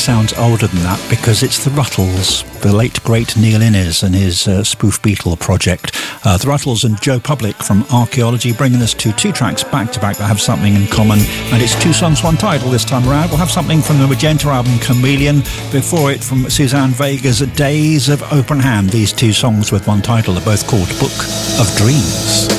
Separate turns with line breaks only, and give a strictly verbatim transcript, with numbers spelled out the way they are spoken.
sounds older than that because it's the Ruttles, the late great Neil Innes and his uh, Spoof Beatle project. Uh, the Ruttles and Joe Public from Archaeology, bringing us to two tracks back to back that have something in common, and it's two songs, one title this time around. We'll have something from the Magenta album Chameleon, before it from Suzanne Vega's Days of Open Hand. These two songs with one title are both called Book of Dreams.